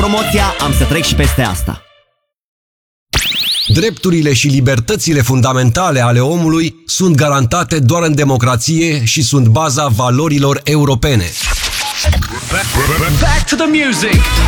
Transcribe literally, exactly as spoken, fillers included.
promoția, am să trec și peste asta. Drepturile și libertățile fundamentale ale omului sunt garantate doar în democrație și sunt baza valorilor europene. Back to the music.